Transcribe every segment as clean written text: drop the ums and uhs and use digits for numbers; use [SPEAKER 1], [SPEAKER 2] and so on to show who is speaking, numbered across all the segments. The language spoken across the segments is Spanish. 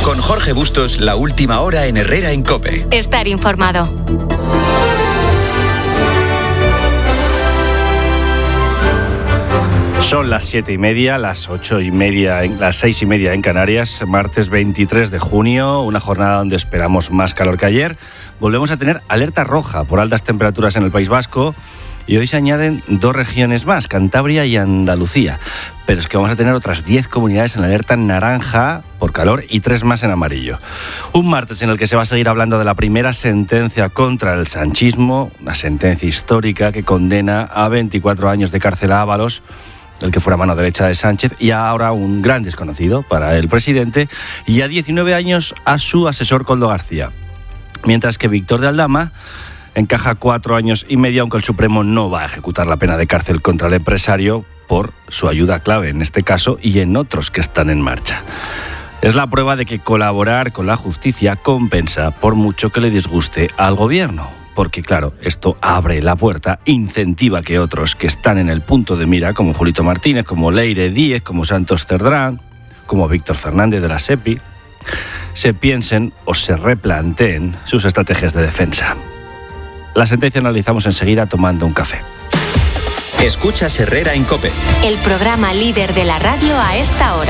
[SPEAKER 1] Con Jorge Bustos, la última hora en Herrera en COPE.
[SPEAKER 2] Estar informado.
[SPEAKER 3] Son las 7:30, las 8:30, las 6:30 en Canarias, martes 23 de junio, una jornada donde esperamos más calor que ayer. Volvemos a tener alerta roja por altas temperaturas en el País Vasco y hoy se añaden 2 regiones más, Cantabria y Andalucía. Pero es que vamos a tener otras 10 comunidades en alerta naranja por calor y 3 más en amarillo. Un martes en el que se va a seguir hablando de la primera sentencia contra el sanchismo, una sentencia histórica que condena a 24 años de cárcel a Ábalos, el que fuera mano derecha de Sánchez y ahora un gran desconocido para el presidente, y a 19 años a su asesor Koldo García. Mientras que Víctor de Aldama encaja 4 años y medio, aunque el Supremo no va a ejecutar la pena de cárcel contra el empresario por su ayuda clave en este caso y en otros que están en marcha. Es la prueba de que colaborar con la justicia compensa por mucho que le disguste al gobierno. Porque claro, esto abre la puerta, incentiva que otros que están en el punto de mira, como Julito Martínez, como Leire Díez, como Santos Cerdrán, como Víctor Fernández de la SEPI, se piensen o se replanteen sus estrategias de defensa. La sentencia analizamos enseguida tomando un café.
[SPEAKER 1] Escuchas Herrera en COPE.
[SPEAKER 2] El programa líder de la radio a esta hora.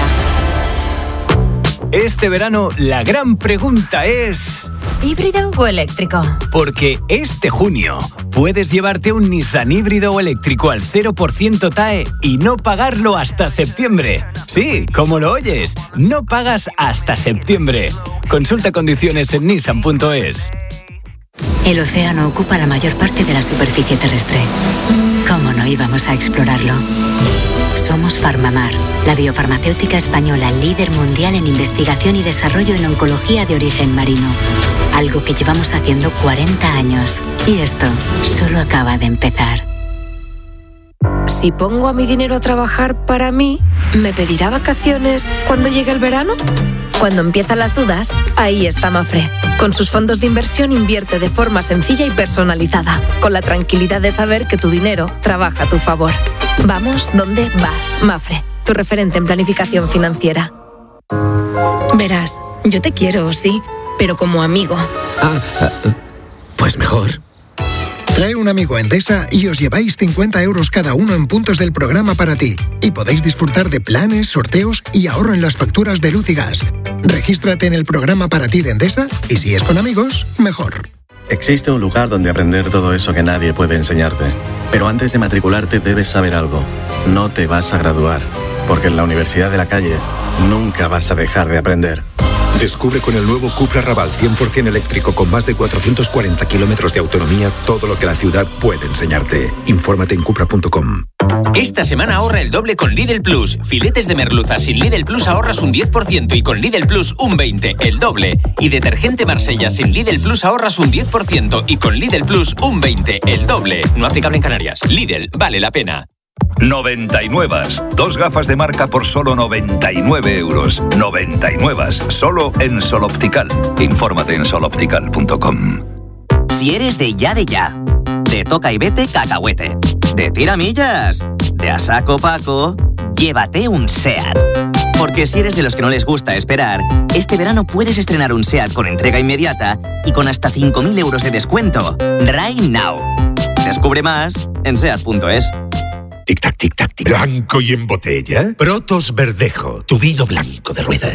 [SPEAKER 4] Este verano la gran pregunta es...
[SPEAKER 5] ¿híbrido o eléctrico?
[SPEAKER 4] Porque este junio puedes llevarte un Nissan híbrido o eléctrico al 0% TAE y no pagarlo hasta septiembre. Sí, como lo oyes, no pagas hasta septiembre. Consulta condiciones en nissan.es.
[SPEAKER 6] El océano ocupa la mayor parte de la superficie terrestre. ¿Cómo no íbamos a explorarlo? Somos Farmamar, la biofarmacéutica española líder mundial en investigación y desarrollo en oncología de origen marino. Algo que llevamos haciendo 40 años. Y esto solo acaba de empezar.
[SPEAKER 5] Si pongo a mi dinero a trabajar para mí, ¿me pedirá vacaciones cuando llegue el verano? Cuando empiezan las dudas, ahí está Mafre. Con sus fondos de inversión invierte de forma sencilla y personalizada, con la tranquilidad de saber que tu dinero trabaja a tu favor. Vamos donde vas, Mafre, tu referente en planificación financiera.
[SPEAKER 7] Verás, yo te quiero, sí, pero como amigo.
[SPEAKER 8] Pues mejor. Trae un amigo a Endesa y os lleváis 50 euros cada uno en puntos del programa para ti. Y podéis disfrutar de planes, sorteos y ahorro en las facturas de luz y gas. Regístrate en el programa para ti de Endesa y si es con amigos, mejor.
[SPEAKER 9] Existe un lugar donde aprender todo eso que nadie puede enseñarte. Pero antes de matricularte debes saber algo. No te vas a graduar, porque en la Universidad de la Calle nunca vas a dejar de aprender.
[SPEAKER 10] Descubre con el nuevo Cupra Raval 100% eléctrico con más de 440 kilómetros de autonomía todo lo que la ciudad puede enseñarte. Infórmate en cupra.com.
[SPEAKER 11] Esta semana ahorra el doble con Lidl Plus. Filetes de merluza sin Lidl Plus ahorras un 10% y con Lidl Plus un 20%, el doble. Y detergente Marsella sin Lidl Plus ahorras un 10% y con Lidl Plus un 20%, el doble. No aplicable en Canarias. Lidl, vale la pena.
[SPEAKER 12] 99. 2 gafas de marca por solo 99 euros. 99. Solo en Sol Optical. Infórmate en soloptical.com.
[SPEAKER 13] Si eres de ya, de toca y vete cacahuete, de tiramillas, de a saco Paco, llévate un SEAT. Porque si eres de los que no les gusta esperar, este verano puedes estrenar un SEAT con entrega inmediata y con hasta 5.000 euros de descuento. Right now. Descubre más en SEAT.es.
[SPEAKER 14] Tic-tac, tic-tac, tic. ¿Blanco y en botella? Protos Verdejo, tu vino blanco de rueda.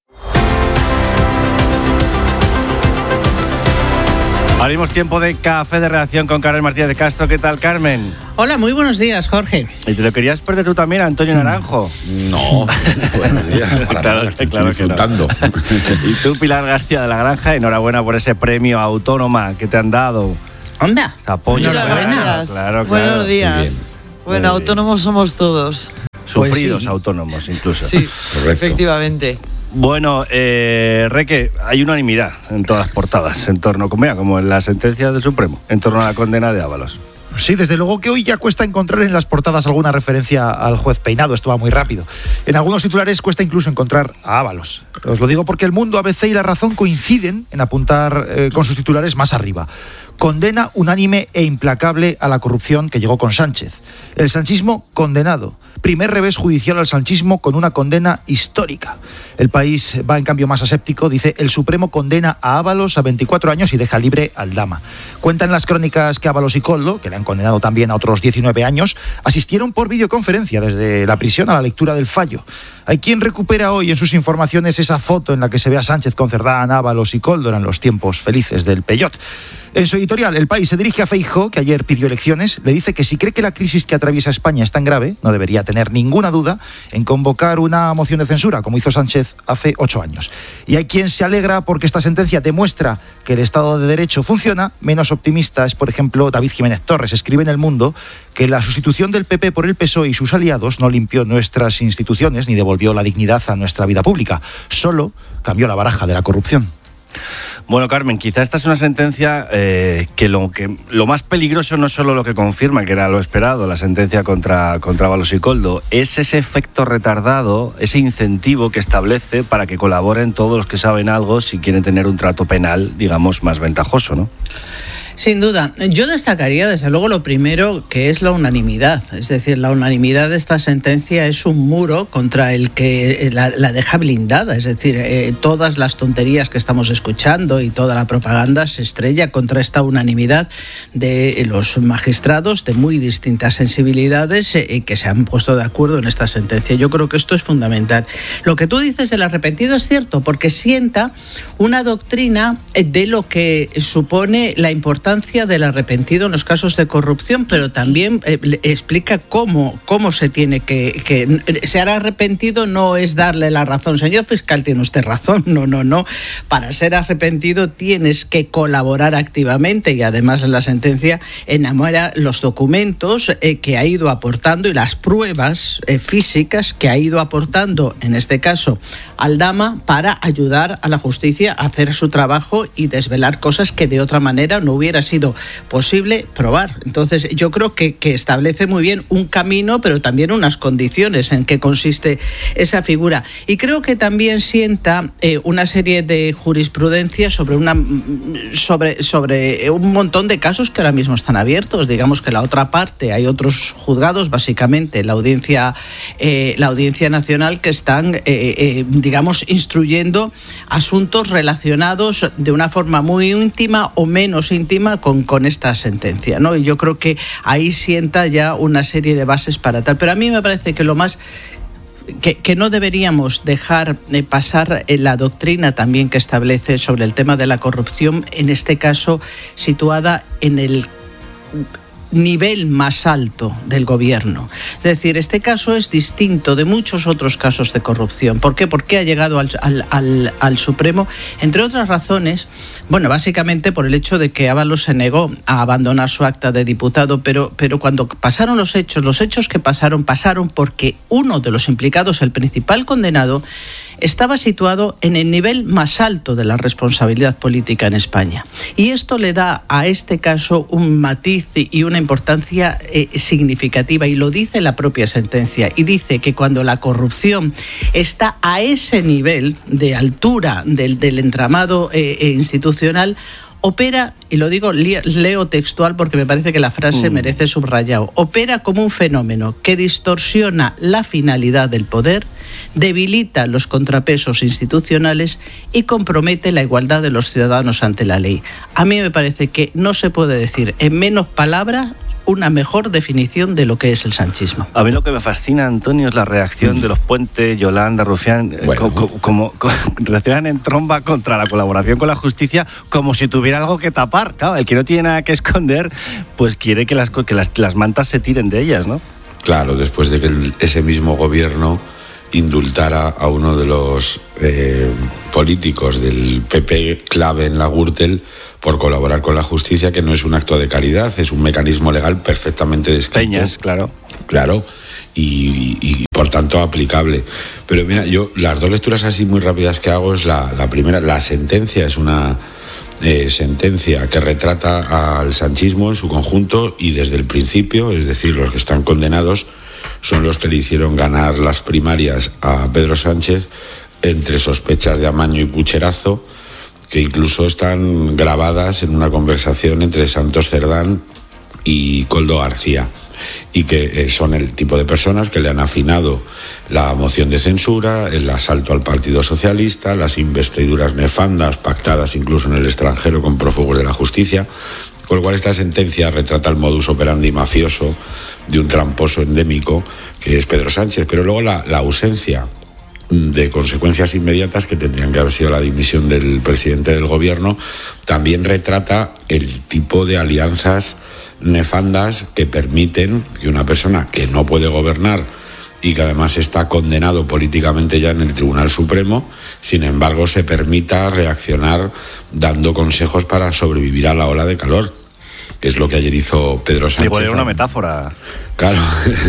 [SPEAKER 3] Abrimos tiempo de café de redacción con Carmen Martínez de Castro. ¿Qué tal, Carmen?
[SPEAKER 15] Hola, muy buenos días, Jorge.
[SPEAKER 3] ¿Y te lo querías perder tú también, Antonio Naranjo?
[SPEAKER 16] No, buenos días.
[SPEAKER 3] Claro que no. Y tú, Pilar García de la Granja, enhorabuena por ese premio Autónoma que te han dado.
[SPEAKER 15] Onda.
[SPEAKER 3] Apoyo.
[SPEAKER 17] Muchas gracias.
[SPEAKER 3] Claro.
[SPEAKER 17] Buenos días. Bueno, autónomos somos todos.
[SPEAKER 3] Sufridos
[SPEAKER 17] Pues sí.
[SPEAKER 3] Autónomos, incluso.
[SPEAKER 17] Sí, correcto. Efectivamente.
[SPEAKER 3] Bueno, Reque, hay unanimidad en todas las portadas en torno, como en la sentencia del Supremo, en torno a la condena de Ábalos.
[SPEAKER 18] Sí, desde luego que hoy ya cuesta encontrar en las portadas alguna referencia al juez Peinado, esto va muy rápido. En algunos titulares cuesta incluso encontrar a Ábalos. Os lo digo porque El Mundo, ABC y La Razón coinciden en apuntar con sus titulares más arriba. Condena unánime e implacable a la corrupción que llegó con Sánchez. El sanchismo condenado. Primer revés judicial al sanchismo con una condena histórica. El País va en cambio más aséptico, dice: el Supremo condena a Ábalos a 24 años y deja libre a Aldama. Cuentan las crónicas que Ábalos y Koldo, que le han condenado también a otros 19 años, asistieron por videoconferencia desde la prisión a la lectura del fallo. Hay quien recupera hoy en sus informaciones esa foto en la que se ve a Sánchez con Cerdán, Ábalos y Koldo. Eran los tiempos felices del Peyot. En su editorial, El País se dirige a Feijóo, que ayer pidió elecciones. Le dice que si cree que la crisis que atraviesa España es tan grave, no debería tener ninguna duda en convocar una moción de censura, como hizo Sánchez hace 8 años. Y hay quien se alegra porque esta sentencia demuestra que el Estado de Derecho funciona. Menos optimista es, por ejemplo, David Jiménez Torres. Escribe en El Mundo que la sustitución del PP por el PSOE y sus aliados no limpió nuestras instituciones ni devolvió la dignidad a nuestra vida pública. Solo cambió la baraja de la corrupción.
[SPEAKER 3] Bueno, Carmen, quizá esta es una sentencia que lo más peligroso no es solo lo que confirma, que era lo esperado, la sentencia contra Ábalos y Koldo, es ese efecto retardado, ese incentivo que establece para que colaboren todos los que saben algo si quieren tener un trato penal, digamos, más ventajoso, ¿no?
[SPEAKER 15] Sin duda. Yo destacaría, desde luego, lo primero, que es la unanimidad. Es decir, la unanimidad de esta sentencia es un muro contra el que la deja blindada. Es decir, todas las tonterías que estamos escuchando y toda la propaganda se estrella contra esta unanimidad de los magistrados de muy distintas sensibilidades que se han puesto de acuerdo en esta sentencia. Yo creo que esto es fundamental. Lo que tú dices del arrepentido es cierto, porque sienta una doctrina de lo que supone la importancia del arrepentido en los casos de corrupción, pero también explica cómo se tiene que ser arrepentido. No es darle la razón, señor fiscal, tiene usted razón, no. Para ser arrepentido tienes que colaborar activamente, y además en la sentencia enumera los documentos que ha ido aportando y las pruebas físicas que ha ido aportando, en este caso Aldama, para ayudar a la justicia a hacer su trabajo y desvelar cosas que de otra manera no hubiera sido posible probar. Entonces yo creo que establece muy bien un camino, pero también unas condiciones en que consiste esa figura. Y creo que también sienta una serie de jurisprudencia sobre un montón de casos que ahora mismo están abiertos. Digamos que la otra parte, hay otros juzgados, básicamente la Audiencia Nacional, que están digamos, instruyendo asuntos relacionados de una forma muy íntima o menos íntima con esta sentencia, ¿no? Y yo creo que ahí sienta ya una serie de bases para tal. Pero a mí me parece que lo más que no deberíamos dejar pasar la doctrina también que establece sobre el tema de la corrupción, en este caso situada en el nivel más alto del gobierno. Es decir, este caso es distinto de muchos otros casos de corrupción. ¿Por qué? Porque ha llegado al Supremo, entre otras razones, bueno, básicamente por el hecho de que Ábalos se negó a abandonar su acta de diputado, pero cuando pasaron los hechos que pasaron porque uno de los implicados, el principal condenado, estaba situado en el nivel más alto de la responsabilidad política en España. Y esto le da a este caso un matiz y una importancia significativa, y lo dice la propia sentencia, y dice que cuando la corrupción está a ese nivel de altura del entramado institucional, opera, y lo digo, leo textual porque me parece que la frase merece subrayado, opera como un fenómeno que distorsiona la finalidad del poder, debilita los contrapesos institucionales y compromete la igualdad de los ciudadanos ante la ley. A mí me parece que no se puede decir en menos palabras una mejor definición de lo que es el sanchismo.
[SPEAKER 3] A mí lo que me fascina, Antonio, es la reacción de los Puente, Yolanda, Rufián, como reaccionan en tromba contra la colaboración con la justicia, como si tuviera algo que tapar. Claro, el que no tiene nada que esconder, pues quiere que las mantas se tiren de ellas, ¿no?
[SPEAKER 19] Claro, después de que ese mismo gobierno indultara a uno de los políticos del PP clave en la Gürtel por colaborar con la justicia, que no es un acto de caridad, es un mecanismo legal perfectamente descrito.
[SPEAKER 3] Peñas, claro.
[SPEAKER 19] Claro, y por tanto aplicable. Pero mira, yo las dos lecturas así muy rápidas que hago es la primera, la sentencia es una sentencia que retrata al sanchismo en su conjunto y desde el principio, es decir, los que están condenados son los que le hicieron ganar las primarias a Pedro Sánchez entre sospechas de amaño y pucherazo, que incluso están grabadas en una conversación entre Santos Cerdán y Koldo García. y que son el tipo de personas que le han afinado la moción de censura, el asalto al Partido Socialista, las investiduras nefandas pactadas incluso en el extranjero con prófugos de la justicia, con lo cual esta sentencia retrata el modus operandi mafioso de un tramposo endémico que es Pedro Sánchez, pero luego la ausencia de consecuencias inmediatas que tendrían que haber sido la dimisión del presidente del gobierno también retrata el tipo de alianzas nefandas que permiten que una persona que no puede gobernar y que además está condenado políticamente ya en el Tribunal Supremo, sin embargo se permita reaccionar dando consejos para sobrevivir a la ola de calor, que es lo que ayer hizo Pedro Sánchez.
[SPEAKER 3] Igual era una metáfora.
[SPEAKER 19] Claro,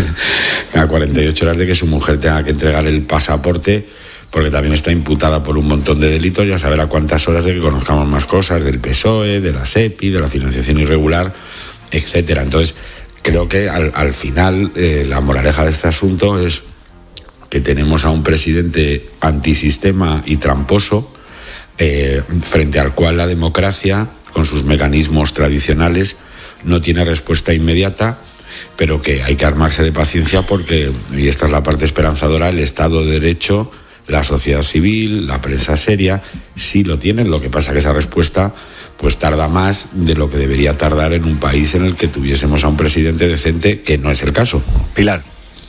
[SPEAKER 19] a 48 horas de que su mujer tenga que entregar el pasaporte, porque también está imputada por un montón de delitos, ya saber a cuántas horas de que conozcamos más cosas del PSOE, de la SEPI, de la financiación irregular, etcétera. Entonces, creo que al final la moraleja de este asunto es que tenemos a un presidente antisistema y tramposo, frente al cual la democracia, con sus mecanismos tradicionales, no tiene respuesta inmediata, pero que hay que armarse de paciencia porque, y esta es la parte esperanzadora, el Estado de Derecho, la sociedad civil, la prensa seria, sí lo tienen. Lo que pasa que esa respuesta pues tarda más de lo que debería tardar en un país en el que tuviésemos a un presidente decente, que no es el caso.
[SPEAKER 3] Pilar.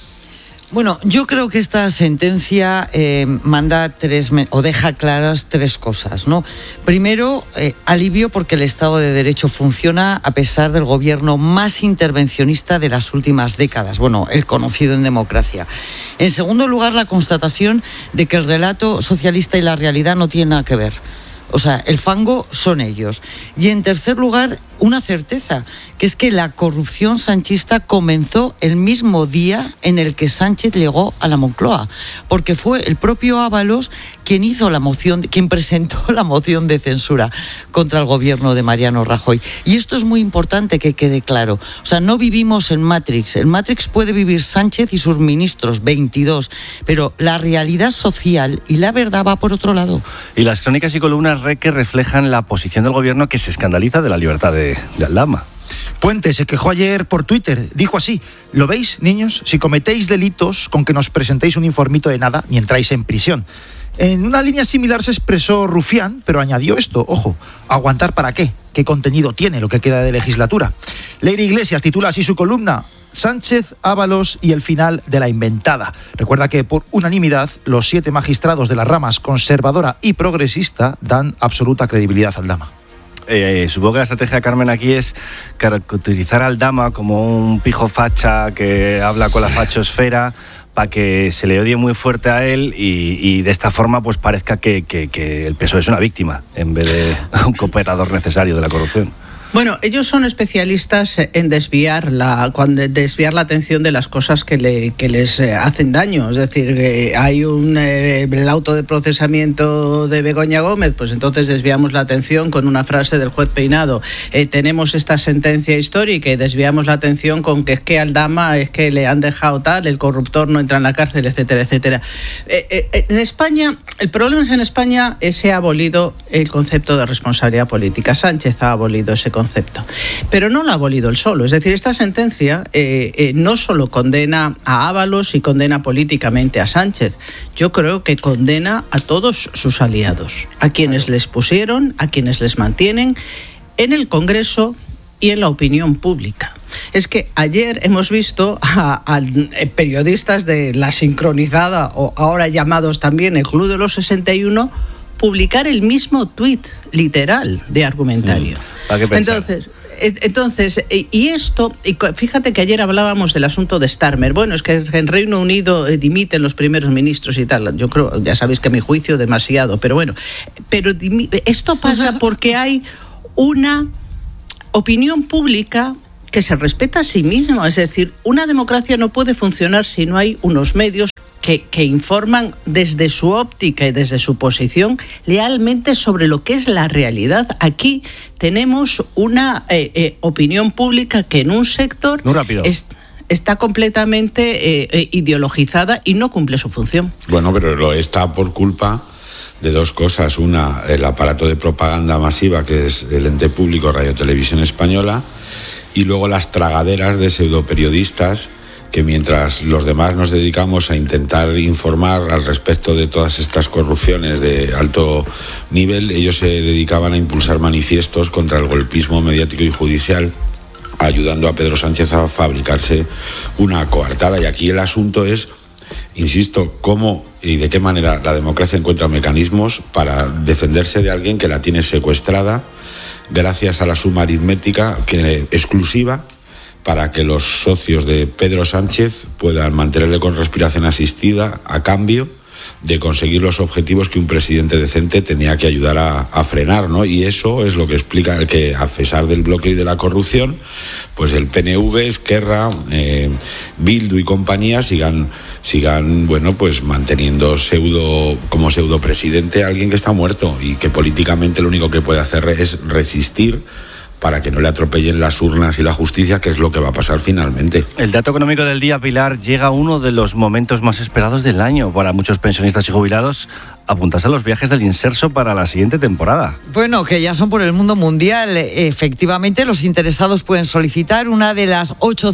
[SPEAKER 17] Bueno, yo creo que esta sentencia manda o deja claras tres cosas, ¿no? Primero, alivio porque el Estado de Derecho funciona a pesar del gobierno más intervencionista de las últimas décadas, bueno, el conocido en democracia. En segundo lugar, la constatación de que el relato socialista y la realidad no tienen nada que ver. O sea, el fango son ellos. Y en tercer lugar, una certeza, que es que la corrupción sanchista comenzó el mismo día en el que Sánchez llegó a la Moncloa, porque fue el propio Ábalos quien presentó la moción de censura contra el gobierno de Mariano Rajoy. Y esto es muy importante que quede claro. O sea, no vivimos en Matrix. En Matrix puede vivir Sánchez y sus ministros, 22, pero la realidad social y la verdad va por otro lado.
[SPEAKER 3] Y las crónicas y columnas que reflejan la posición del gobierno, que se escandaliza de la libertad de Aldama.
[SPEAKER 18] Puente se quejó ayer por Twitter, dijo así: ¿lo veis, niños? Si cometéis delitos, con que nos presentéis un informito de nada, ni entráis en prisión. En una línea similar se expresó Rufián, pero añadió esto: ojo, ¿aguantar para qué? ¿Qué contenido tiene lo que queda de legislatura? Leire Iglesias titula así su columna: Sánchez, Ábalos y el final de la inventada. Recuerda que por unanimidad los 7 magistrados de las ramas conservadora y progresista dan absoluta credibilidad a Aldama.
[SPEAKER 3] Supongo que la estrategia, Carmen, aquí es caracterizar a Aldama como un pijo facha que habla con la fachosfera para que se le odie muy fuerte a él y de esta forma pues parezca que el PSOE es una víctima en vez de un cooperador necesario de la corrupción.
[SPEAKER 15] Bueno, ellos son especialistas en desviar la atención de las cosas que les hacen daño. Es decir, hay el auto de procesamiento de Begoña Gómez, pues entonces desviamos la atención con una frase del juez Peinado. Tenemos esta sentencia histórica y desviamos la atención con que es que Aldama es que le han dejado tal, el corruptor no entra en la cárcel, etcétera, etcétera. En España, el problema es que en España se ha abolido el concepto de responsabilidad política. Sánchez ha abolido ese concepto, pero no lo ha abolido él solo. Es decir, esta sentencia no solo condena a Ábalos y condena políticamente a Sánchez, yo creo que condena a todos sus aliados, a quienes les pusieron, a quienes les mantienen en el Congreso y en la opinión pública. Es que ayer hemos visto a periodistas de La Sincronizada, o ahora llamados también el Club de los 61, publicar el mismo tuit literal de argumentario. Entonces, y esto, fíjate que ayer hablábamos del asunto de Starmer. Bueno, es que en Reino Unido dimiten los primeros ministros y tal. Yo creo, ya sabéis que a mi juicio demasiado, pero bueno. Pero esto pasa porque hay una opinión pública que se respeta a sí misma. Es decir, una democracia no puede funcionar si no hay unos medios que informan desde su óptica y desde su posición lealmente sobre lo que es la realidad. Aquí tenemos una opinión pública que en un sector está completamente ideologizada y no cumple su función.
[SPEAKER 19] Bueno, pero lo está por culpa de dos cosas. Una, el aparato de propaganda masiva, que es el ente público Radio Televisión Española, y luego las tragaderas de pseudoperiodistas que mientras los demás nos dedicamos a intentar informar al respecto de todas estas corrupciones de alto nivel, ellos se dedicaban a impulsar manifiestos contra el golpismo mediático y judicial, ayudando a Pedro Sánchez a fabricarse una coartada. Y aquí el asunto es, insisto, cómo y de qué manera la democracia encuentra mecanismos para defenderse de alguien que la tiene secuestrada gracias a la suma aritmética exclusiva para que los socios de Pedro Sánchez puedan mantenerle con respiración asistida a cambio de conseguir los objetivos que un presidente decente tenía que ayudar a frenar, ¿no? Y eso es lo que explica que, a pesar del bloqueo y de la corrupción, pues el PNV, Esquerra, Bildu y compañía sigan bueno, pues manteniendo como pseudopresidente a alguien que está muerto y que políticamente lo único que puede hacer es resistir para que no le atropellen las urnas y la justicia, que es lo que va a pasar finalmente.
[SPEAKER 3] El dato económico del día, Pilar, llega a uno de los momentos más esperados del año para muchos pensionistas y jubilados. Apuntarse a los viajes del Inserso para la siguiente temporada.
[SPEAKER 17] Bueno, que ya son por el mundo mundial. Efectivamente, los interesados pueden solicitar una de las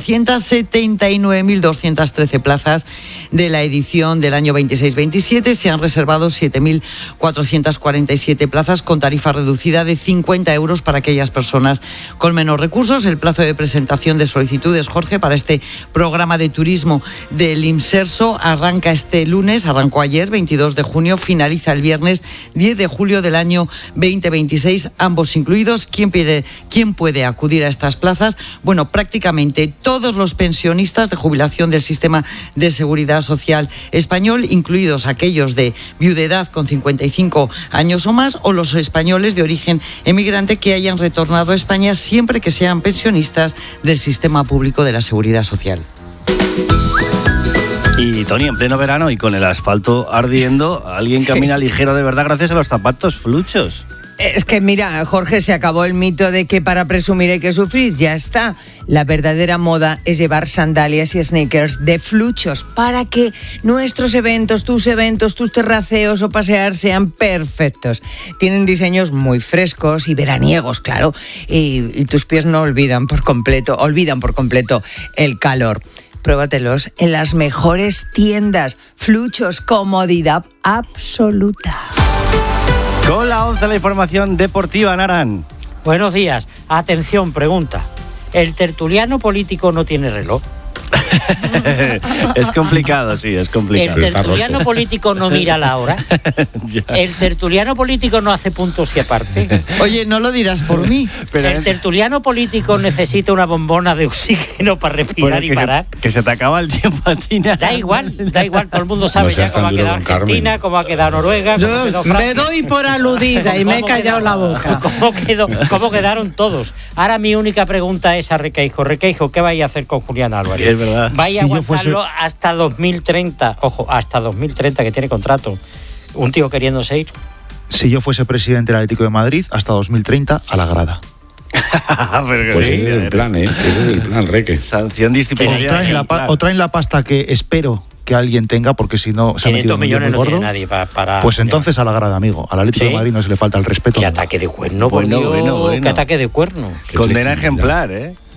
[SPEAKER 17] 879.213 plazas de la edición del año 26-27. Se han reservado 7.447 plazas con tarifa reducida de 50 euros para aquellas personas con menos recursos. El plazo de presentación de solicitudes, Jorge, para este programa de turismo del Inserso arranca este lunes, arrancó ayer, 22 de junio, finaliza el viernes 10 de julio del año 2026, ambos incluidos. ¿Quién puede acudir a estas plazas? Bueno, prácticamente todos los pensionistas de jubilación del sistema de seguridad social español, incluidos aquellos de viudedad con 55 años o más, o los españoles de origen emigrante que hayan retornado a España siempre que sean pensionistas del sistema público de la seguridad social.
[SPEAKER 3] Y Tony, en pleno verano y con el asfalto ardiendo, alguien camina ligero de verdad gracias a los zapatos fluchos.
[SPEAKER 20] Es que mira, Jorge, se acabó el mito de que para presumir hay que sufrir, ya está. La verdadera moda es llevar sandalias y sneakers de fluchos para que nuestros eventos, tus terraceos o pasear sean perfectos. Tienen diseños muy frescos y veraniegos, claro, y tus pies no olvidan por completo el calor. Pruébatelos en las mejores tiendas. Fluchos, comodidad absoluta.
[SPEAKER 3] Con la 11, la información deportiva, Naran.
[SPEAKER 21] Buenos días. Atención, pregunta. ¿El tertuliano político no tiene reloj?
[SPEAKER 3] Es complicado, sí, es complicado.
[SPEAKER 21] ¿El tertuliano político no mira la hora? ¿El tertuliano político no hace puntos y aparte?
[SPEAKER 17] Oye, no lo dirás por mí.
[SPEAKER 21] Pero ¿el tertuliano político necesita una bombona de oxígeno para respirar y parar?
[SPEAKER 3] Que se te acaba el tiempo a ti, Naran.
[SPEAKER 21] Da igual, todo el mundo sabe ya cómo ha quedado Argentina, cómo ha quedado Noruega, cómo ha quedado Francia.
[SPEAKER 15] Me doy por aludida y me he callado la boca.
[SPEAKER 21] ¿Cómo quedaron todos? Ahora mi única pregunta es a Requeijo. Requeijo, ¿qué vais a hacer con Julián Álvarez?
[SPEAKER 3] Es verdad.
[SPEAKER 21] Vaya a aguantarlo hasta 2030. Ojo, hasta 2030, que tiene contrato. Un tío queriéndose ir.
[SPEAKER 18] Si yo fuese presidente del Atlético de Madrid, hasta 2030 a la grada.
[SPEAKER 19] Pues ese es el plan, Ese es el plan, Reque.
[SPEAKER 3] Sanción disciplinaria.
[SPEAKER 18] O traen la pasta que espero que alguien tenga, porque si no se ha metido
[SPEAKER 21] 500 millones
[SPEAKER 18] muy
[SPEAKER 21] no
[SPEAKER 18] gordo,
[SPEAKER 21] tiene nadie para...
[SPEAKER 18] pues entonces a la grada, amigo. Al Atlético de Madrid no se le falta el respeto.
[SPEAKER 21] Qué ataque de cuerno, bueno. Qué ataque de cuerno.
[SPEAKER 3] Condena ejemplar,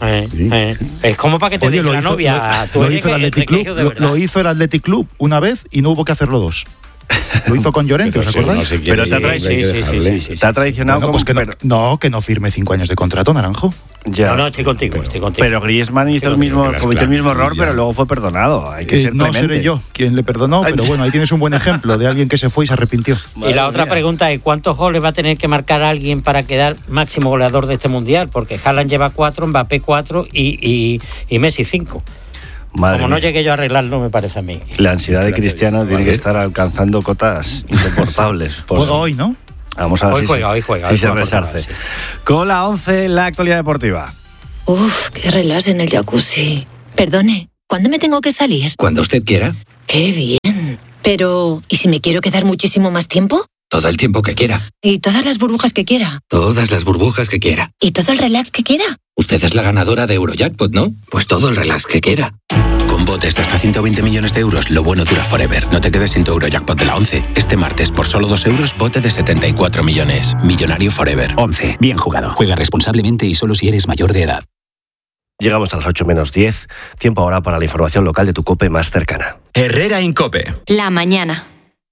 [SPEAKER 21] Es como para que te diga la novia.
[SPEAKER 18] Lo hizo el Athletic Club una vez y no hubo que hacerlo dos. Lo hizo con Llorente, ¿os acordáis?
[SPEAKER 3] Pero está traicionado.
[SPEAKER 18] Bueno, pues que no firme 5 años de contrato, Naranjo.
[SPEAKER 3] Ya.
[SPEAKER 21] No, estoy contigo.
[SPEAKER 3] Pero Griezmann cometió el mismo error, pero luego fue perdonado. Hay que ser
[SPEAKER 18] no
[SPEAKER 3] clemente.
[SPEAKER 18] seré yo quien le perdonó, pero bueno, ahí tienes un buen ejemplo de alguien que se fue y se arrepintió.
[SPEAKER 21] Y la otra pregunta es, ¿cuántos goles va a tener que marcar alguien para quedar máximo goleador de este Mundial? Porque Haaland lleva 4, Mbappé 4 y Messi 5. Como no llegué yo a arreglarlo, me parece a mí.
[SPEAKER 3] La ansiedad de Cristiano tiene que estar alcanzando cotas insoportables.
[SPEAKER 18] Juega hoy, ¿no?
[SPEAKER 3] Vamos a ver
[SPEAKER 21] hoy juega.
[SPEAKER 3] Si se resarce. Sí. Con la 11, la actualidad deportiva.
[SPEAKER 7] Uf, qué relax en el jacuzzi. Perdone, ¿cuándo me tengo que salir?
[SPEAKER 22] Cuando usted quiera.
[SPEAKER 7] Qué bien. Pero, ¿y si me quiero quedar muchísimo más tiempo?
[SPEAKER 22] Todo el tiempo que quiera.
[SPEAKER 7] ¿Y todas las burbujas que quiera?
[SPEAKER 22] Todas las burbujas que quiera.
[SPEAKER 7] ¿Y todo el relax que quiera?
[SPEAKER 22] Usted es la ganadora de Eurojackpot, ¿no? Pues todo el relax que quiera. Con botes de hasta 120 millones de euros, lo bueno dura forever. No te quedes sin tu Eurojackpot de la 11. Este martes, por solo 2 euros, bote de 74 millones. Millonario forever.
[SPEAKER 4] 11. Bien jugado. Juega responsablemente y solo si eres mayor de edad.
[SPEAKER 3] Llegamos a las 8 menos 10. Tiempo ahora para la información local de tu COPE más cercana.
[SPEAKER 22] Herrera Incope.
[SPEAKER 5] La mañana.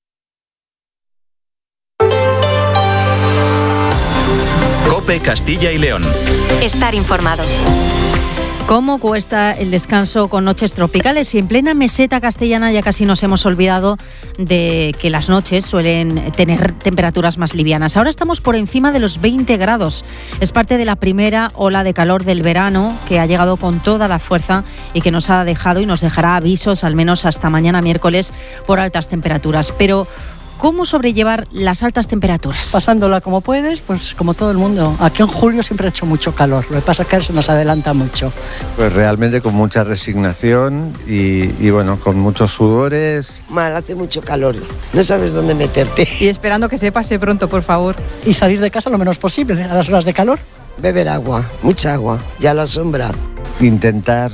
[SPEAKER 22] COPE Castilla y León.
[SPEAKER 5] Estar informado.
[SPEAKER 1] ¿Cómo cuesta el descanso con noches tropicales? Y en plena meseta castellana ya casi nos hemos olvidado de que las noches suelen tener temperaturas más livianas. Ahora estamos por encima de los 20 grados. Es parte de la primera ola de calor del verano que ha llegado con toda la fuerza y que nos ha dejado y nos dejará avisos al menos hasta mañana miércoles por altas temperaturas. Pero ¿cómo sobrellevar las altas temperaturas?
[SPEAKER 2] Pasándola como puedes, pues como todo el mundo. Aquí en julio siempre ha hecho mucho calor, lo que pasa es que se nos adelanta mucho.
[SPEAKER 23] Pues realmente con mucha resignación y bueno, con muchos sudores.
[SPEAKER 24] Mal, hace mucho calor, no sabes dónde meterte.
[SPEAKER 25] Y esperando que se pase pronto, por favor.
[SPEAKER 2] Y salir de casa lo menos posible a las horas de calor.
[SPEAKER 24] Beber agua, mucha agua, y a la sombra.
[SPEAKER 23] Intentar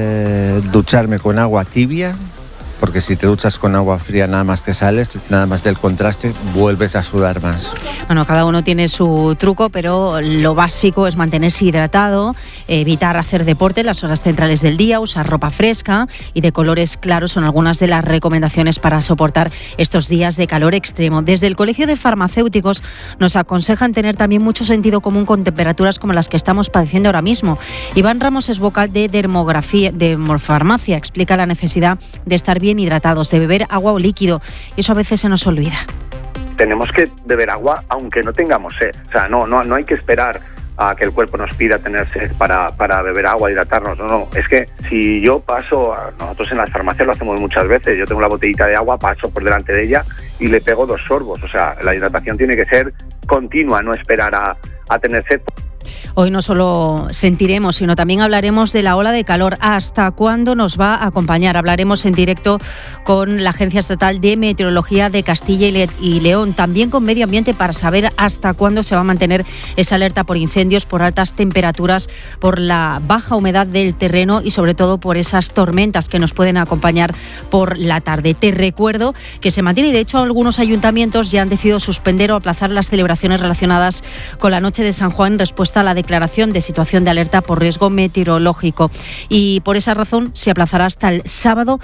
[SPEAKER 23] ducharme con agua tibia, porque si te duchas con agua fría nada más que sales, nada más del contraste, vuelves a sudar más.
[SPEAKER 1] Bueno, cada uno tiene su truco, pero lo básico es mantenerse hidratado, evitar hacer deporte en las horas centrales del día, usar ropa fresca y de colores claros son algunas de las recomendaciones para soportar estos días de calor extremo. Desde el Colegio de Farmacéuticos nos aconsejan tener también mucho sentido común con temperaturas como las que estamos padeciendo ahora mismo. Iván Ramos es vocal de Dermofarmacia, explica la necesidad de estar bien hidratados, de beber agua o líquido, y eso a veces se nos olvida.
[SPEAKER 26] Tenemos que beber agua aunque no tengamos sed, o sea, no hay que esperar a que el cuerpo nos pida tener sed para beber agua, hidratarnos, no, es que si yo paso, nosotros en las farmacias lo hacemos muchas veces, yo tengo la botellita de agua, paso por delante de ella y le pego 2 sorbos, o sea, la hidratación tiene que ser continua, no esperar a tener sed.
[SPEAKER 1] Hoy no solo sentiremos, sino también hablaremos de la ola de calor. ¿Hasta cuándo nos va a acompañar? Hablaremos en directo con la Agencia Estatal de Meteorología de Castilla y León, también con Medio Ambiente, para saber hasta cuándo se va a mantener esa alerta por incendios, por altas temperaturas, por la baja humedad del terreno y sobre todo por esas tormentas que nos pueden acompañar por la tarde. Te recuerdo que se mantiene, y de hecho algunos ayuntamientos ya han decidido suspender o aplazar las celebraciones relacionadas con la Noche de San Juan en respuesta a la declaración de situación de alerta por riesgo meteorológico, y por esa razón se aplazará hasta el sábado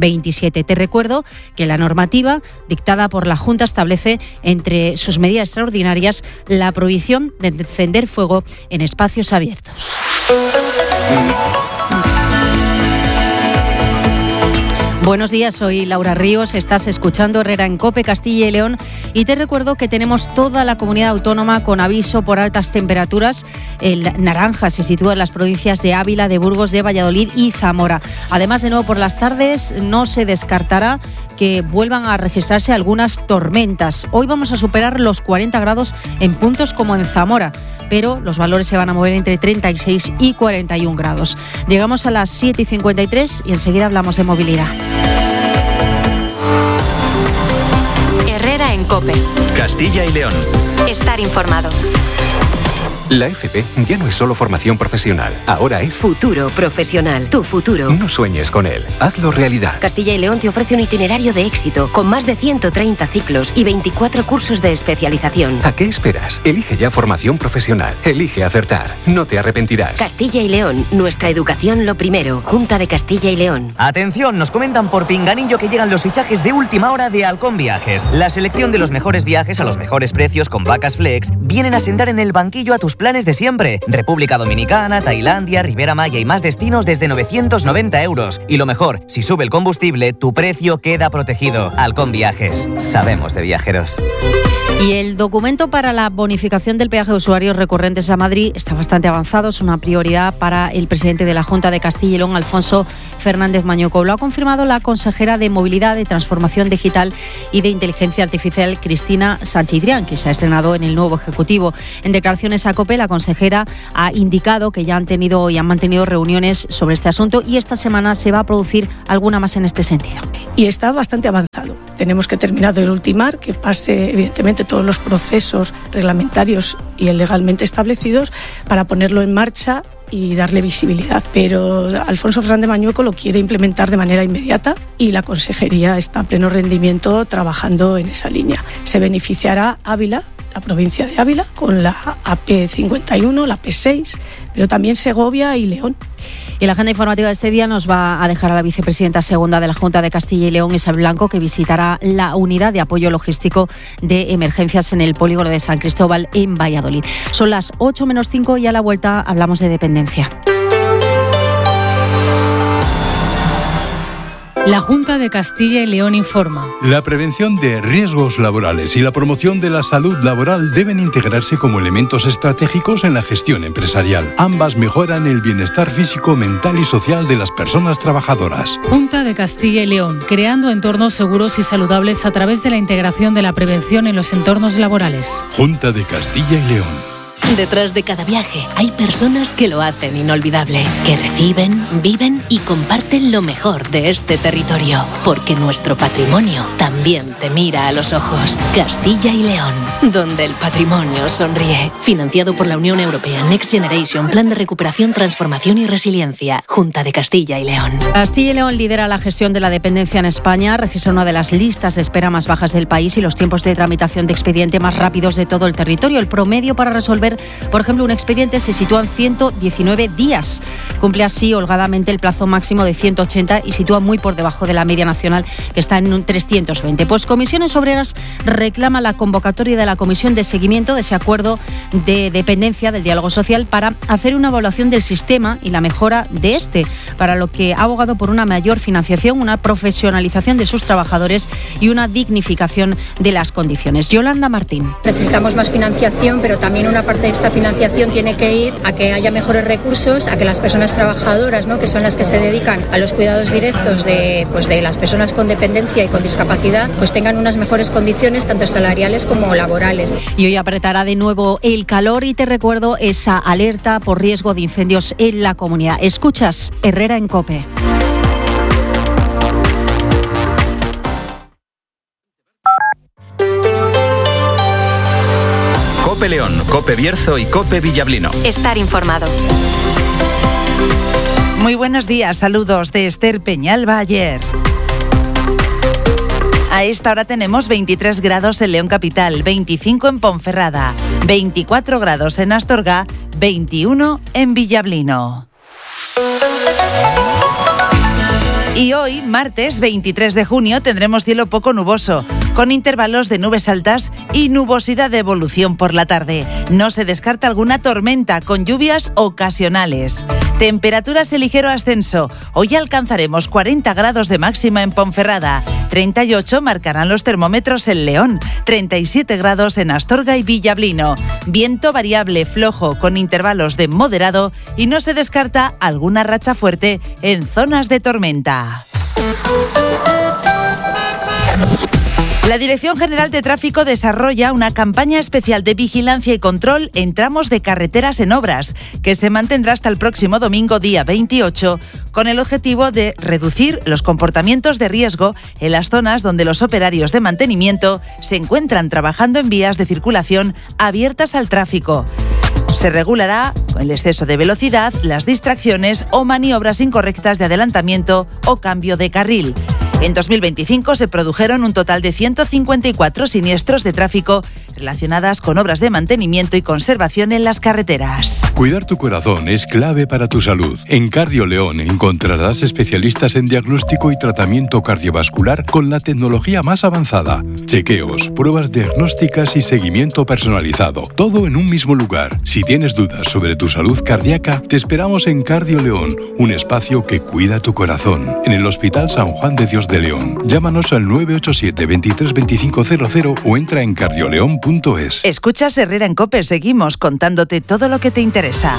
[SPEAKER 1] 27. Te recuerdo que la normativa dictada por la Junta establece entre sus medidas extraordinarias la prohibición de encender fuego en espacios abiertos. Buenos días, soy Laura Ríos, estás escuchando Herrera en COPE Castilla y León y te recuerdo que tenemos toda la comunidad autónoma con aviso por altas temperaturas. El naranja se sitúa en las provincias de Ávila, de Burgos, de Valladolid y Zamora. Además, de nuevo por las tardes no se descartará que vuelvan a registrarse algunas tormentas. Hoy vamos a superar los 40 grados en puntos como en Zamora, pero los valores se van a mover entre 36 y 41 grados. Llegamos a las 7:53 y enseguida hablamos de movilidad.
[SPEAKER 5] Herrera en COPE.
[SPEAKER 22] Castilla y León.
[SPEAKER 5] Estar informado.
[SPEAKER 27] La FP ya no es solo formación profesional, ahora es
[SPEAKER 5] futuro profesional. Tu futuro.
[SPEAKER 27] No sueñes con él, hazlo realidad.
[SPEAKER 5] Castilla y León te ofrece un itinerario de éxito con más de 130 ciclos y 24 cursos de especialización.
[SPEAKER 27] ¿A qué esperas? Elige ya formación profesional. Elige acertar. No te arrepentirás.
[SPEAKER 5] Castilla y León, nuestra educación lo primero. Junta de Castilla y León.
[SPEAKER 13] Atención, nos comentan por pinganillo que llegan los fichajes de última hora de Halcón Viajes. La selección de los mejores viajes a los mejores precios con vacas flex vienen a sentar en el banquillo a tus planes de siempre. República Dominicana, Tailandia, Riviera Maya y más destinos desde 990 euros. Y lo mejor, si sube el combustible, tu precio queda protegido. Halcón Viajes. Sabemos de viajeros.
[SPEAKER 1] Y el documento para la bonificación del peaje de usuarios recurrentes a Madrid está bastante avanzado. Es una prioridad para el presidente de la Junta de Castilla y León, Alfonso Fernández Mañueco. Lo ha confirmado la consejera de Movilidad, de Transformación Digital y de Inteligencia Artificial, Cristina Sanchidrián, que se ha estrenado en el nuevo Ejecutivo. En declaraciones a COPE, la consejera ha indicado que ya han tenido y han mantenido reuniones sobre este asunto y esta semana se va a producir alguna más en este sentido.
[SPEAKER 28] Y está bastante avanzado. Tenemos que terminar de ultimar, que pase evidentemente todos los procesos reglamentarios y legalmente establecidos para ponerlo en marcha y darle visibilidad. Pero Alfonso Fernández Mañueco lo quiere implementar de manera inmediata y la consejería está a pleno rendimiento trabajando en esa línea. Se beneficiará Ávila la provincia de Ávila, con la AP51, la P6, pero también Segovia y León.
[SPEAKER 1] Y la agenda informativa de este día nos va a dejar a la vicepresidenta segunda de la Junta de Castilla y León, Isabel Blanco, que visitará la unidad de apoyo logístico de emergencias en el polígono de San Cristóbal en Valladolid. Son las 8:05 y a la vuelta hablamos de dependencia.
[SPEAKER 6] La Junta de Castilla y León informa.
[SPEAKER 8] La prevención de riesgos laborales y la promoción de la salud laboral deben integrarse como elementos estratégicos en la gestión empresarial. Ambas mejoran el bienestar físico, mental y social de las personas trabajadoras.
[SPEAKER 6] Junta de Castilla y León, creando entornos seguros y saludables a través de la integración de la prevención en los entornos laborales.
[SPEAKER 8] Junta de Castilla y León.
[SPEAKER 9] Detrás de cada viaje hay personas que lo hacen inolvidable, que reciben, viven y comparten lo mejor de este territorio, porque nuestro patrimonio también te mira a los ojos. Castilla y León, donde el patrimonio sonríe. Financiado por la Unión Europea Next Generation, Plan de Recuperación, Transformación y Resiliencia. Junta de Castilla y León.
[SPEAKER 1] Castilla y León lidera la gestión de la dependencia en España, registra una de las listas de espera más bajas del país y los tiempos de tramitación de expediente más rápidos de todo el territorio. El promedio para resolver, por ejemplo, un expediente se sitúa en 119 días. Cumple así holgadamente el plazo máximo de 180 y sitúa muy por debajo de la media nacional, que está en 320. Pues Comisiones Obreras reclama la convocatoria de la Comisión de Seguimiento de ese acuerdo de dependencia del diálogo social para hacer una evaluación del sistema y la mejora de este, para lo que ha abogado por una mayor financiación, una profesionalización de sus trabajadores y una dignificación de las condiciones. Yolanda Martín.
[SPEAKER 10] Necesitamos más financiación, pero también una parte de esta financiación tiene que ir a que haya mejores recursos, a que las personas trabajadoras, ¿no?, que son las que se dedican a los cuidados directos de las personas con dependencia y con discapacidad, pues tengan unas mejores condiciones tanto salariales como laborales.
[SPEAKER 1] Y hoy apretará de nuevo el calor y te recuerdo esa alerta por riesgo de incendios en la comunidad. Escuchas Herrera en COPE.
[SPEAKER 11] COPE León, COPE Bierzo y COPE Villablino.
[SPEAKER 12] Estar informado.
[SPEAKER 14] Muy buenos días, saludos de Esther Peñalba ayer. A esta hora tenemos 23 grados en León Capital, 25 en Ponferrada, 24 grados en Astorga, 21 en Villablino. Y hoy, martes 23 de junio, tendremos cielo poco nuboso, con intervalos de nubes altas y nubosidad de evolución por la tarde. No se descarta alguna tormenta con lluvias ocasionales. Temperaturas en ligero ascenso. Hoy alcanzaremos 40 grados de máxima en Ponferrada. 38 marcarán los termómetros en León. 37 grados en Astorga y Villablino. Viento variable flojo con intervalos de moderado y no se descarta alguna racha fuerte en zonas de tormenta. La Dirección General de Tráfico desarrolla una campaña especial de vigilancia y control en tramos de carreteras en obras, que se mantendrá hasta el próximo domingo, día 28, con el objetivo de reducir los comportamientos de riesgo en las zonas donde los operarios de mantenimiento se encuentran trabajando en vías de circulación abiertas al tráfico. Se regulará el exceso de velocidad, las distracciones o maniobras incorrectas de adelantamiento o cambio de carril. En 2025 se produjeron un total de 154 siniestros de tráfico relacionadas con obras de mantenimiento y conservación en las carreteras.
[SPEAKER 8] Cuidar tu corazón es clave para tu salud. En Cardio León encontrarás especialistas en diagnóstico y tratamiento cardiovascular con la tecnología más avanzada. Chequeos, pruebas diagnósticas y seguimiento personalizado. Todo en un mismo lugar. Si tienes dudas sobre tu salud cardíaca, te esperamos en Cardio León, un espacio que cuida tu corazón. En el Hospital San Juan de Dios de León. Llámanos al 987 23 2500 o entra en cardioleón.es.
[SPEAKER 14] Escuchas Herrera en COPE, seguimos contándote todo lo que te interesa.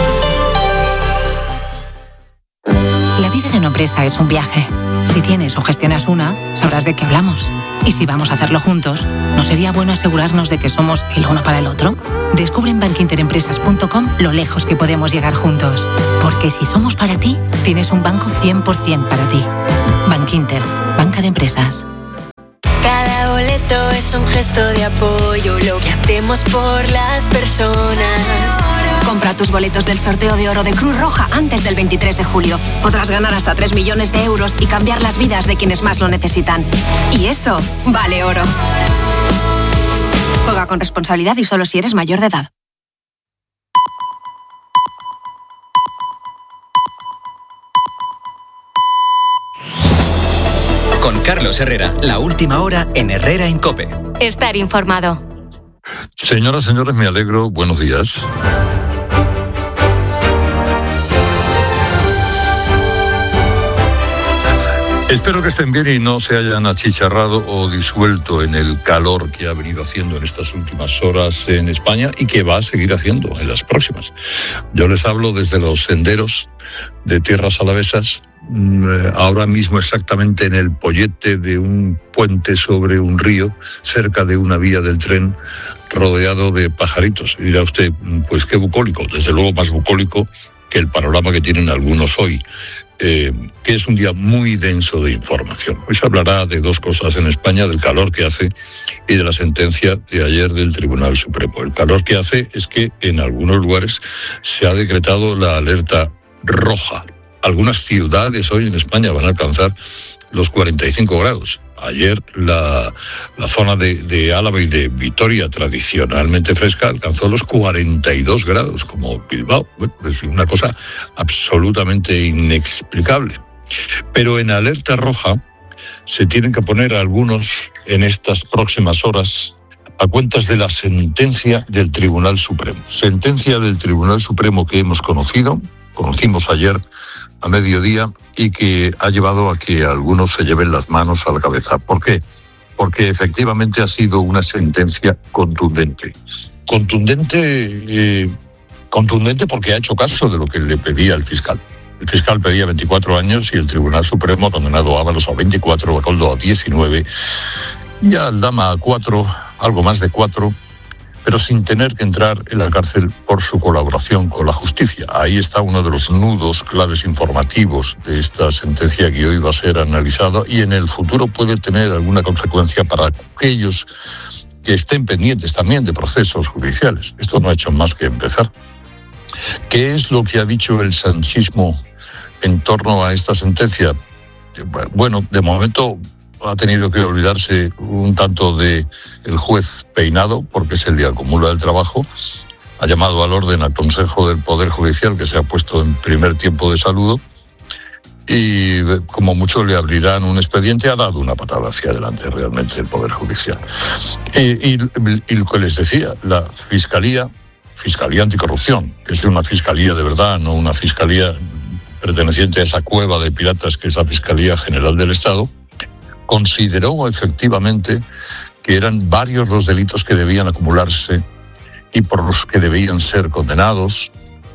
[SPEAKER 16] La vida de una empresa es un viaje. Si tienes o gestionas una, sabrás de qué hablamos. Y si vamos a hacerlo juntos, ¿no sería bueno asegurarnos de que somos el uno para el otro? Descubre en bankinterempresas.com lo lejos que podemos llegar juntos. Porque si somos para ti, tienes un banco 100% para ti. Bankinter, banca de empresas.
[SPEAKER 29] Cada boleto es un gesto de apoyo, lo que hacemos por las personas.
[SPEAKER 12] Compra tus boletos del sorteo de oro de Cruz Roja antes del 23 de julio. Podrás ganar hasta 3 millones de euros y cambiar las vidas de quienes más lo necesitan. Y eso vale oro. Juega con responsabilidad y solo si eres mayor de edad.
[SPEAKER 27] Con Carlos Herrera, la última hora en Herrera en COPE.
[SPEAKER 12] Estar informado.
[SPEAKER 3] Señoras, señores, me alegro. Buenos días. Espero que estén bien y no se hayan achicharrado o disuelto en el calor que ha venido haciendo en estas últimas horas en España y que va a seguir haciendo en las próximas. Yo les hablo desde los senderos de tierras alavesas, ahora mismo exactamente en el pollete de un puente sobre un río, cerca de una vía del tren, rodeado de pajaritos. Y dirá usted, pues qué bucólico, desde luego más bucólico que el panorama que tienen algunos hoy, que es un día muy denso de información. Hoy se hablará de dos cosas en España, del calor que hace y de la sentencia de ayer del Tribunal Supremo. El calor que hace es que en algunos lugares se ha decretado la alerta roja. Algunas ciudades hoy en España van a alcanzar los 45 grados. Ayer la zona de Álava y de Vitoria, tradicionalmente fresca, alcanzó los 42 grados, como Bilbao. Bueno, es una cosa absolutamente inexplicable. Pero en alerta roja se tienen que poner algunos en estas próximas horas a cuentas de la sentencia del Tribunal Supremo. Sentencia del Tribunal Supremo que conocimos ayer a mediodía y que ha llevado a que algunos se lleven las manos a la cabeza. ¿Por qué? Porque efectivamente ha sido una sentencia contundente. Contundente porque ha hecho caso de lo que le pedía el fiscal. El fiscal pedía 24 años y el Tribunal Supremo ha condenado a Ábalos a 24, a Koldo a 19 y a Aldama a 4, algo más de 4, pero sin tener que entrar en la cárcel por su colaboración con la justicia. Ahí está uno de los nudos claves informativos de esta sentencia que hoy va a ser analizada y en el futuro puede tener alguna consecuencia para aquellos que estén pendientes también de procesos judiciales. Esto no ha hecho más que empezar. ¿Qué es lo que ha dicho el sanchismo en torno a esta sentencia? Bueno, de momento ha tenido que olvidarse un tanto de el juez Peinado, porque se le acumula el trabajo. Ha llamado al orden al Consejo del Poder Judicial, que se ha puesto en primer tiempo de saludo, y como mucho le abrirán un expediente. Ha dado una patada hacia adelante realmente el Poder Judicial. Y lo que les decía, la Fiscalía Anticorrupción, que es una fiscalía de verdad, no una fiscalía perteneciente a esa cueva de piratas que es la Fiscalía General del Estado, consideró efectivamente que eran varios los delitos que debían acumularse y por los que debían ser condenados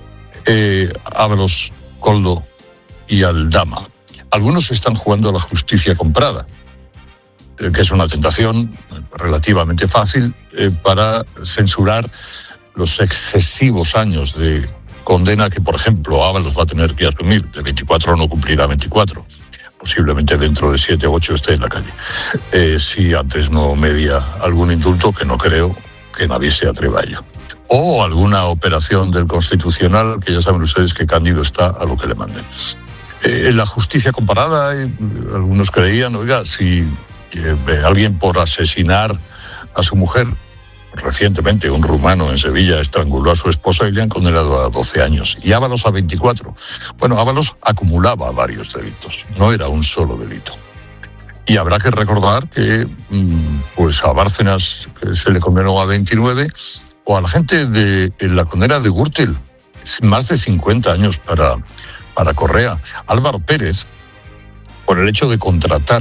[SPEAKER 3] Ábalos, Koldo y Aldama. Algunos están jugando a la justicia comprada, que es una tentación relativamente fácil para censurar los excesivos años de condena que, por ejemplo, Ábalos va a tener que asumir. De 24 no cumplirá 24. Posiblemente dentro de 7 o 8 esté en la calle. Si antes no media algún indulto, que no creo que nadie se atreva a ello. O alguna operación del Constitucional, que ya saben ustedes que Cándido está a lo que le manden. En la justicia comparada, algunos creían, oiga, si alguien por asesinar a su mujer, recientemente un rumano en Sevilla estranguló a su esposa y le han condenado a 12 años. Y Ábalos a 24. Bueno, Ábalos acumulaba varios delitos, no era un solo delito. Y habrá que recordar que pues a Bárcenas, que se le condenó a 29, o a la gente de la condena de Gürtel, más de 50 años para Correa. Álvaro Pérez, por el hecho de contratar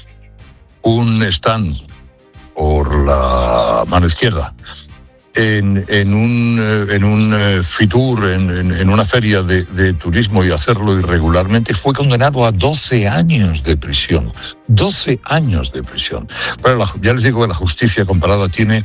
[SPEAKER 3] un stand por la mano izquierda en un Fitur, en una feria de turismo, y hacerlo irregularmente, fue condenado a 12 años de prisión. 12 años de prisión. Pero ya les digo que la justicia comparada tiene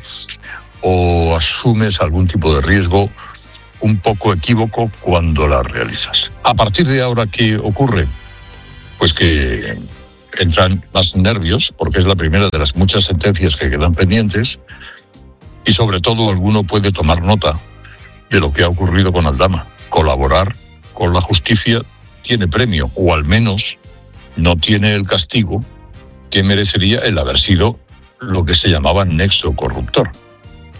[SPEAKER 3] o asumes algún tipo de riesgo un poco equívoco cuando la realizas. A partir de ahora, ¿qué ocurre? Pues que entran más nervios, porque es la primera de las muchas sentencias que quedan pendientes, y sobre todo alguno puede tomar nota de lo que ha ocurrido con Aldama. Colaborar con la justicia tiene premio, o al menos no tiene el castigo que merecería el haber sido lo que se llamaba nexo corruptor.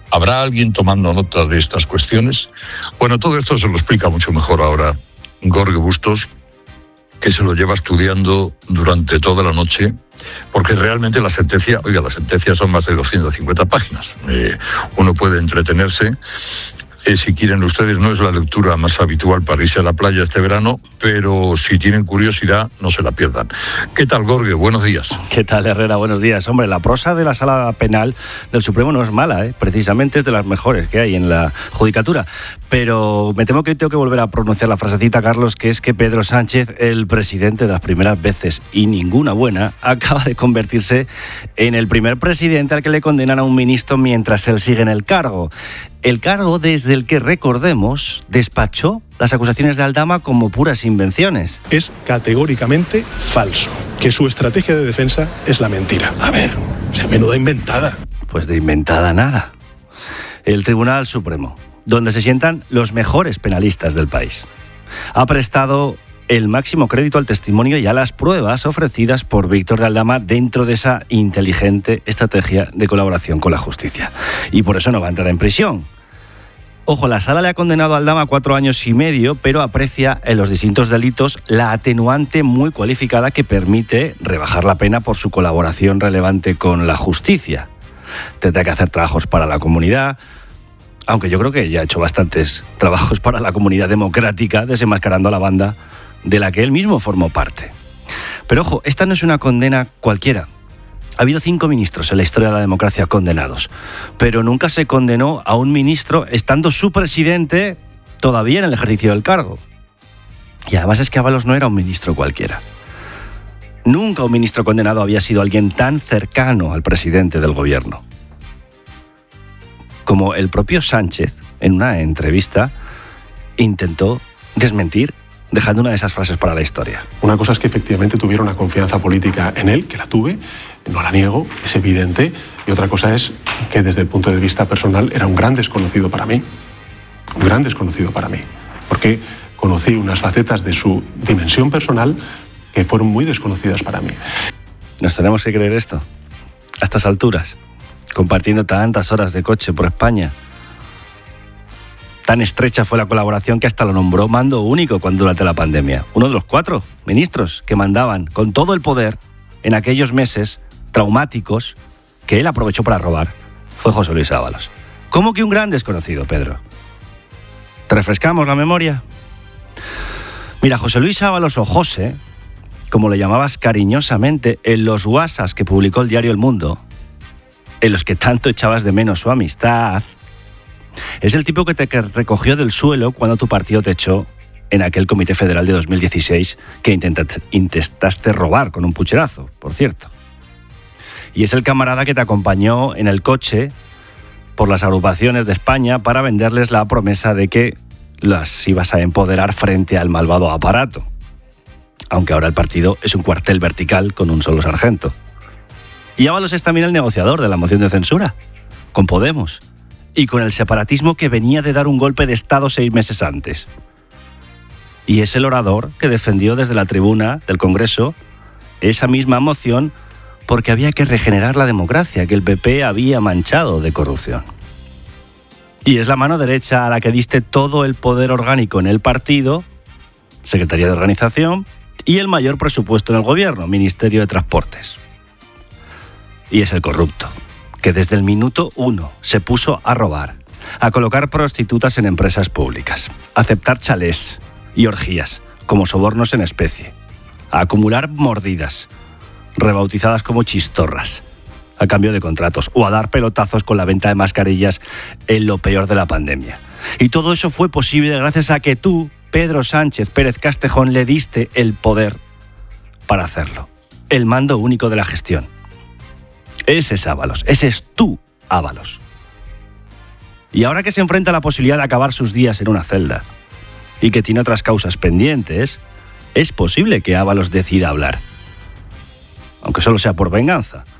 [SPEAKER 3] ¿Habrá alguien tomando nota de estas cuestiones? Bueno, todo esto se lo explica mucho mejor ahora Jorge Bustos, que se lo lleva estudiando durante toda la noche, porque realmente las sentencias son más de 250 páginas. Uno puede entretenerse. Si quieren ustedes, no es la lectura más habitual para irse a la playa este verano, pero si tienen curiosidad, no se la pierdan. ¿Qué tal, Jorge? Buenos días.
[SPEAKER 4] ¿Qué tal, Herrera? Buenos días. Hombre, la prosa de la Sala Penal del Supremo no es mala, ¿eh? Precisamente es de las mejores que hay en la judicatura. Pero me temo que hoy tengo que volver a pronunciar la frasecita, Carlos, que es que Pedro Sánchez, el presidente de las primeras veces y ninguna buena, acaba de convertirse en el primer presidente al que le condenan a un ministro mientras él sigue en el cargo. El cargo desde el que, recordemos, despachó las acusaciones de Aldama como puras invenciones.
[SPEAKER 7] Es categóricamente falso, que su estrategia de defensa es la mentira. A ver, se menuda inventada.
[SPEAKER 4] Pues de inventada nada. El Tribunal Supremo, donde se sientan los mejores penalistas del país, ha prestado el máximo crédito al testimonio y a las pruebas ofrecidas por Víctor de Aldama dentro de esa inteligente estrategia de colaboración con la justicia. Y por eso no va a entrar en prisión. Ojo, la Sala le ha condenado a Aldama a 4 años y medio, pero aprecia en los distintos delitos la atenuante muy cualificada que permite rebajar la pena por su colaboración relevante con la justicia. Tendrá que hacer trabajos para la comunidad, aunque yo creo que ya ha hecho bastantes trabajos para la comunidad democrática, desenmascarando a la banda de la que él mismo formó parte. Pero ojo, esta no es una condena cualquiera. Ha habido 5 ministros en la historia de la democracia condenados, pero nunca se condenó a un ministro estando su presidente todavía en el ejercicio del cargo. Y además es que Ábalos no era un ministro cualquiera. Nunca un ministro condenado había sido alguien tan cercano al presidente del gobierno. Como el propio Sánchez, en una entrevista, intentó desmentir, dejando una de esas frases para la historia.
[SPEAKER 7] Una cosa es que efectivamente tuviera una confianza política en él, que la tuve, no la niego, es evidente, y otra cosa es que desde el punto de vista personal era un gran desconocido para mí, porque conocí unas facetas de su dimensión personal que fueron muy desconocidas para mí.
[SPEAKER 4] ¿Nos tenemos que creer esto? A estas alturas, compartiendo tantas horas de coche por España. Tan estrecha fue la colaboración que hasta lo nombró mando único durante la pandemia. Uno de los 4 ministros que mandaban con todo el poder en aquellos meses traumáticos que él aprovechó para robar fue José Luis Ábalos. ¿Cómo que un gran desconocido, Pedro? ¿Te refrescamos la memoria? Mira, José Luis Ábalos, o José, como le llamabas cariñosamente en los WhatsApps que publicó el diario El Mundo, en los que tanto echabas de menos su amistad, es el tipo que te recogió del suelo cuando tu partido te echó en aquel Comité Federal de 2016 que intentaste robar con un pucherazo, por cierto. Y es el camarada que te acompañó en el coche por las agrupaciones de España para venderles la promesa de que las ibas a empoderar frente al malvado aparato. Aunque ahora el partido es un cuartel vertical con un solo sargento. Y Ábalos es también el negociador de la moción de censura, con Podemos, y con el separatismo que venía de dar un golpe de Estado 6 meses antes. Y es el orador que defendió desde la tribuna del Congreso esa misma moción porque había que regenerar la democracia que el PP había manchado de corrupción. Y es la mano derecha a la que diste todo el poder orgánico en el partido, Secretaría de Organización, y el mayor presupuesto en el gobierno, Ministerio de Transportes. Y es el corrupto, que desde el minuto 1 se puso a robar, a colocar prostitutas en empresas públicas, a aceptar chalés y orgías como sobornos en especie, a acumular mordidas, rebautizadas como chistorras, a cambio de contratos, o a dar pelotazos con la venta de mascarillas en lo peor de la pandemia. Y todo eso fue posible gracias a que tú, Pedro Sánchez Pérez Castejón, le diste el poder para hacerlo, el mando único de la gestión. Ese es Ábalos, ese es tú, Ábalos. Y ahora que se enfrenta a la posibilidad de acabar sus días en una celda y que tiene otras causas pendientes, es posible que Ábalos decida hablar, aunque solo sea por venganza.